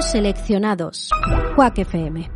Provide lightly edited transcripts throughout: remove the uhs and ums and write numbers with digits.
Audios seleccionados. Quack FM.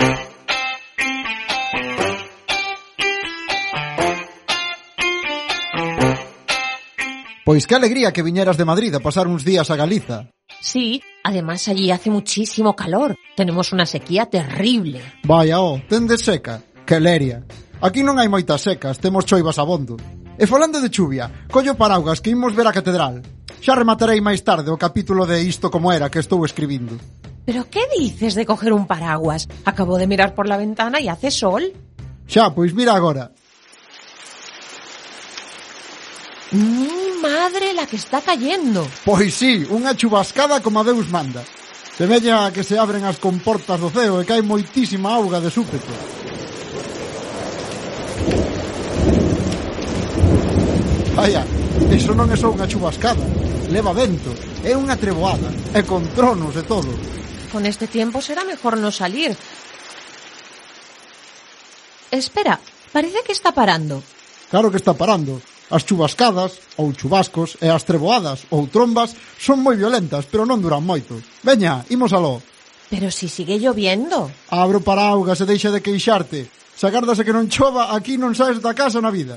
Pois que alegría que viñeras de Madrid a pasar uns días a Galiza. Sí, además allí hace muchísimo calor. Tenemos una sequía terrible. Vaya, tendes seca. Que leria. Aquí non hai moitas secas, temos choivas abondo. E falando de chuvia, collo paraugas que imos ver a catedral. Xa rematarei máis tarde o capítulo de Isto como era que estou escribindo. ¿Pero qué dices de coger un paraguas? Acabo de mirar por la ventana y hace sol. Xa, pois mira agora. Madre, la que está cayendo. Pois sí, unha chubascada como a Deus manda. Semella que se abren as comportas do ceo e cae moitísima auga de súpeto. Vaya, iso non é só unha chubascada. Leva vento, é unha treboada, e con tronos e todo. Con este tiempo será mejor no salir. Espera, parece que está parando. Claro que está parando. As chubascadas, ou chubascos, e as treboadas, ou trombas, son moi violentas, pero non duran moito. Veña, imos aló. Pero si sigue lloviendo. Abro paraugas e deixa de queixarte. Se agardas a que non chova, aquí non saes da casa na vida.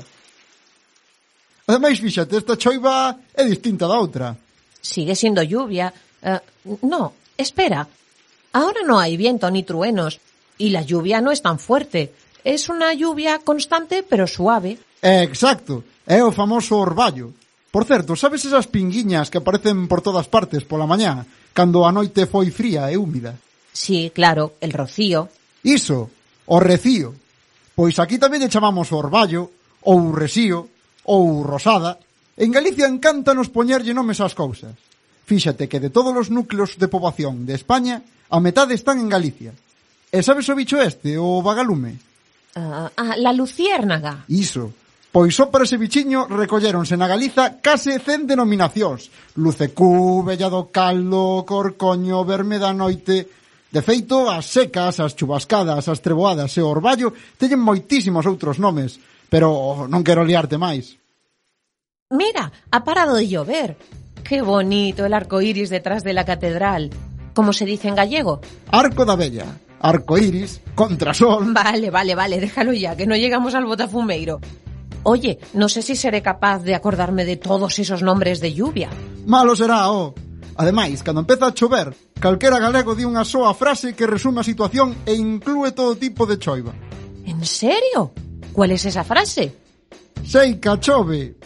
Ademais, fíxate, esta choiva é distinta da outra. Sigue siendo lluvia. No, espera. Ahora no hay viento ni truenos. Y la lluvia no es tan fuerte. Es una lluvia constante, pero suave. Exacto. É o famoso orballo. Por certo, sabes esas pinguiñas que aparecen por todas partes pola mañá, cando a noite foi fría e húmida? Sí, claro, el rocío. Iso, o recío. Pois aquí tamén lle chamamos orballo, ou resío, ou rosada. En Galicia encántanos poñerlle nomes ás cousas. Fíxate que de todos os núcleos de poboación de España, a metade están en Galicia. E sabes o bicho este, o vagalume? La luciérnaga. Iso. Pois só para ese bichiño recolléronse na Galiza case 100 denominacións. Lucecú, Bella do Caldo, Corcoño, Verme da Noite. De feito, as secas, as chubascadas, as treboadas e o orballo teñen moitísimos outros nomes, pero non quero liarte máis. Mira, ha parado de llover. Qué bonito el arco iris detrás de la catedral. ¿Cómo se dice en gallego? Arco da Bella, arco iris, contrasol... Vale, déjalo ya, que no llegamos al botafumeiro. Oye, no sé si seré capaz de acordarme de todos esos nombres de lluvia. Malo será, Ademais, cando empeza a chover, calquera galego di unha soa frase que resume a situación e inclúe todo tipo de choiva. ¿En serio? ¿Cuál es esa frase? Sei ca chove.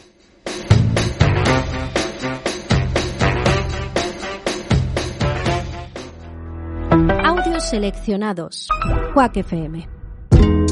Audios seleccionados. Quack FM.